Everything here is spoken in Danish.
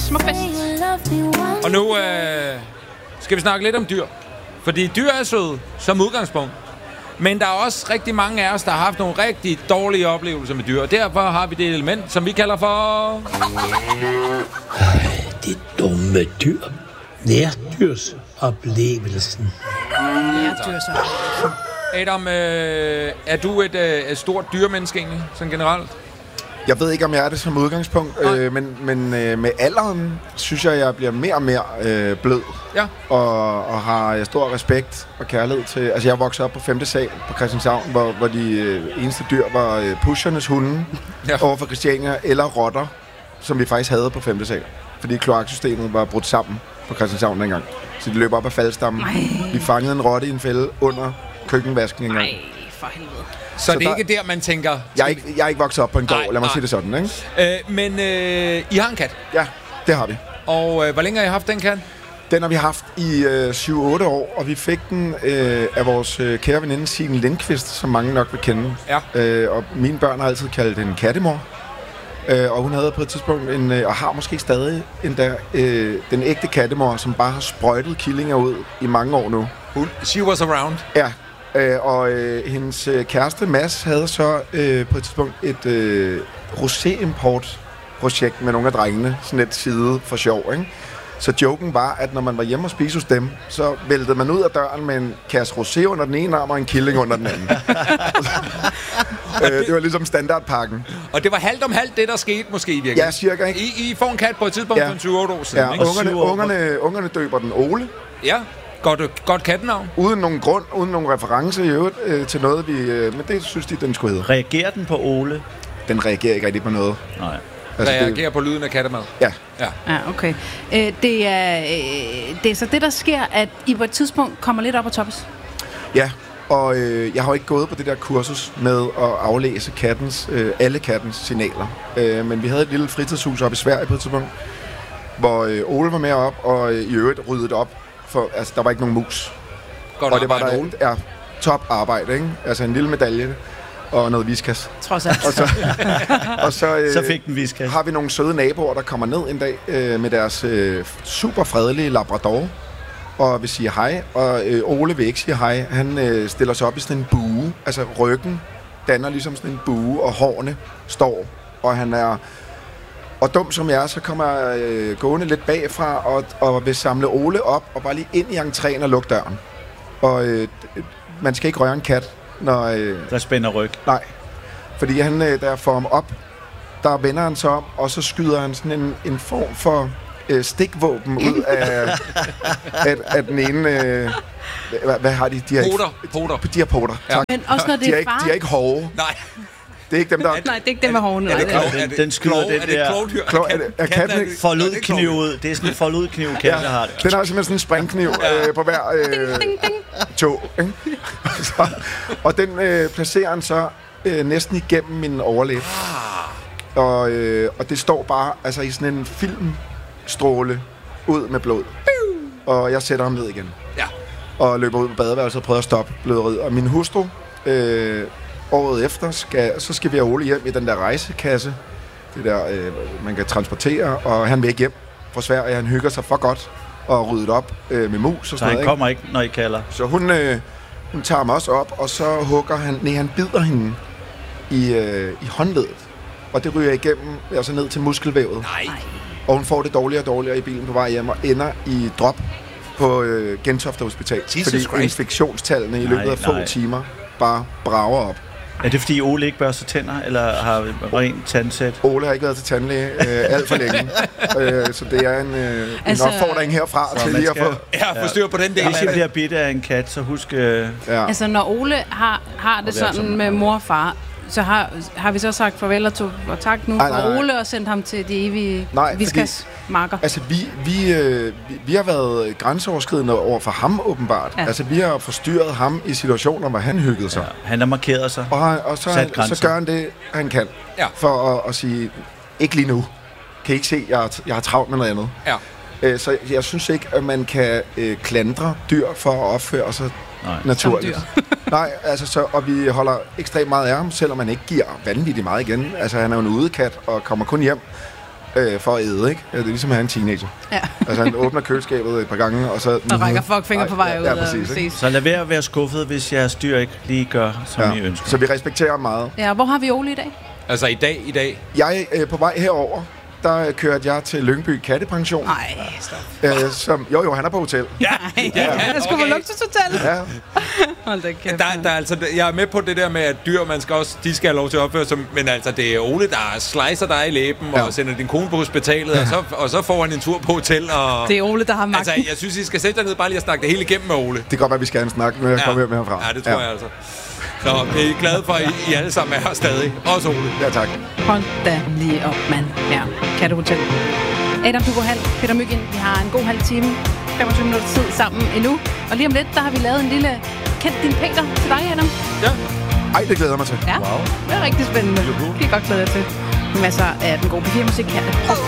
smukfest. Og nu skal vi snakke lidt om dyr. Fordi dyr er søde, som udgangspunkt. Men der er også rigtig mange af os, der har haft nogle rigtig dårlige oplevelser med dyr. Og derfor har vi det element, som vi kalder for... Det dumme dyr. Nærdyrsoplevelsen. Adam, er du et stort dyremenneske egentlig, sådan generelt? Jeg ved ikke, om jeg er det som udgangspunkt, men med alderen synes jeg bliver mere og mere blød. Ja. Og har stor respekt og kærlighed til... Altså, jeg voksede op på 5. sal på Christianshavn, hvor de eneste dyr var pushernes hunde over for Christiania, eller rotter, som vi faktisk havde på 5. sal. Fordi kloaksystemet var brudt sammen på Christianshavn dengang. Så de løb op af faldstammen. Vi fangede en rotte i en fælde under køkkenvasken engang. Nej, for helvede. Så det er ikke der, man tænker... Jeg er ikke vokset op på en gård, lad mig sige det sådan, ikke? Men I har en kat? Ja, det har vi. Og hvor længe har I haft den kat? Den har vi haft i 7-8 år, og vi fik den af vores kære veninde Signe Lindqvist, som mange nok vil kende. Ja. Og mine børn har altid kaldt den kattemor. Og hun havde på et tidspunkt og har måske stadig endda den ægte kattemor, som bare har sprøjtet killinger ud i mange år nu. She was around. Ja. Og hendes kæreste Mads havde så på et tidspunkt et rosé-import-projekt med nogle af drengene, sådan et side for sjov, ikke? Så joken var, at når man var hjemme og spise hos dem, så væltede man ud af døren med en kasse rosé under den ene arm og en killing under den anden. Det var ligesom standardpakken. Og det var halvt om halvt det, der skete måske i virkeligheden. Ja, cirka, ikke? I får en kat på et tidspunkt for 7-8 år siden, ja, ikke? Ungerne døber den Ole. Ja. Godt kattenavn. Uden nogen grund, uden nogen reference i øvrigt til noget, men det synes de, den skulle hedde. Reagerer den på Ole? Den reagerer ikke rigtig på noget. Nej. Altså, reagerer på lyden af kattemad? Ja. Ja, okay. Det er så det, der sker, at I på et tidspunkt kommer lidt op og toppes? Ja, og jeg har jo ikke gået på det der kursus med at aflæse alle kattens signaler. Men vi havde et lille fritidshus oppe i Sverige på et tidspunkt, hvor Ole var med op og i øvrigt ryddede op. For altså, der var ikke nogen mus. Godt og det var arbejde, der top arbejde, ikke? Altså en lille medalje og noget viskas. Trods alt. Og så fik den viskas. Har vi nogle søde naboer, der kommer ned en dag med deres super fredelige labrador og vil sige hej. Og Ole vil ikke sige hej. Han stiller sig op i sådan en bue. Altså ryggen danner ligesom sådan en bue, og hårene står. Og han er... Og dum som jeg er, så kommer jeg gående lidt bagfra og vil samle Ole op og bare lige ind i entréen og lukke døren. Og man skal ikke røre en kat, når... der spænder ryg. Nej, fordi han, der får ham op, der vender han sig om, og så skyder han sådan en form for stikvåben ud af den ene... hvad har de? De har poter. De har poter, tak. Ja. Men også når det er far... De er ikke hårde. Nej. Det er ikke dem, der... Nej, det er ikke dem med hårene. Den skyder den der... Er katten ikke... Foldudkniv ud. Det er sådan en foldudkniv, katten har det. Den har simpelthen sådan en springkniv på hver tog. Og den placerer han så næsten igennem min overlæb. Og det står bare altså i sådan en filmstråle ud med blod. Og jeg sætter ham ned igen. Ja. Og løber ud på badeværelset og prøver at stoppe bløderiet. Og min hustru... året efter skal vi have Ole hjem i den der rejsekasse, det der man kan transportere, og han vil ikke hjem fra Sverige. Han hygger sig for godt og ryddet op med mus og sådan noget. Så han kommer ikke, når I kalder? Så hun tager mig også op, og så hugger han bider hende i håndledet, og det ryger igennem, altså ned til muskelvævet. Nej. Og hun får det dårligere og dårligere i bilen på vej hjem og ender i drop på Gentofte Hospital. Fordi infektionstallene i løbet af få timer bare brager op. Er det fordi Ole ikke børster tænder, eller har rent tandsæt? Ole har ikke været til tandlæge alt for længe. Så det er en opfordring herfra til lige at få styr på den del. Hvis I bliver bidt af en kat, så husk... Altså, når Ole har det sådan med mor og far, så har vi så sagt farvel og tak nu for Ole og sendt ham til de evige viskas marker. Altså, vi har været grænseoverskridende over for ham, åbenbart. Ja. Altså, vi har forstyrret ham i situationer, hvor han hyggede sig. Ja, han har markeret sig. Og så gør han det, han kan. Ja. For at sige, ikke lige nu. Kan I ikke se, jeg har travlt med noget andet. Ja. Så jeg synes ikke, at man kan klandre dyr for at opføre sig naturligt. Nej, altså og vi holder ekstremt meget af ham, selvom man ikke giver vanvittigt meget igen. Altså, han er jo en udekat og kommer kun hjem, for at æde, ikke? Det er ligesom at have en teenager. Ja. Altså, han åbner køleskabet et par gange, og så... Og rækker fuckfinger på vej ud. Ja, præcis. Så lad være at være skuffet, hvis jeres dyr ikke lige gør, som I ønsker. Så vi respekterer meget. Ja, hvor har vi Ole i dag? Altså i dag? Jeg på vej herover. Der kørte jeg til Lyngby Kattepension. Nej, stop. Jo, han er på hotel. Ja. Jeg skulle på luksushotel. Ja. Hold da kæft. Der altså, jeg er med på det der med, at dyr, de skal have lov til at opføre sig, men altså, det er Ole, der slicer dig i læben og sender din kone på hospitalet, og så får han en tur på hotel. Og, det er Ole, der har magten. Altså, jeg synes, I skal sætte jer ned bare lige og snakke det hele igennem med Ole. Det kan godt være, at vi skal have en snak, når jeg kommer hjem herfra. Ja, det tror jeg altså. Så jeg er glad for, at I alle sammen er her stadig. Også Ole. Ja, tak. Hold da lige op, mand. Ja, Kattehotel. Adam, du går halv. Peter Mygind, vi har en god halv time. 25 minutter tid sammen endnu. Og lige om lidt, der har vi lavet en lille Kend din Peter til dig, Adam. Ja. Ej, det glæder jeg mig til. Ja, wow. Det er rigtig spændende. Det kan I godt glæde jer til. Masser af den gode papirmusik her.